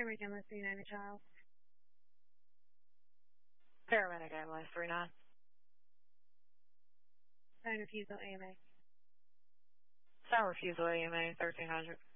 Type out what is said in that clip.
Paramedic MS 39 child. Paramedic ambulance 39. Sign refusal AMA. Sign refusal AMA 1300.